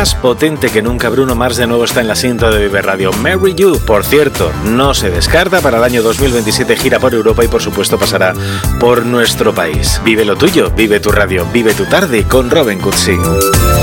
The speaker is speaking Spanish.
más potente que nunca. Bruno Mars de nuevo está en la cinta de Vive Radio. Marry You, por cierto, no se descarta. Para el año 2027 gira por Europa y por supuesto pasará por nuestro país. Vive lo tuyo, vive tu radio, vive tu tarde con Robin Cutsi.